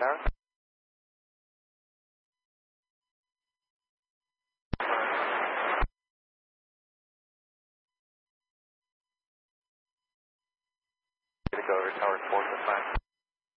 tower. To go over tower 4 to 5.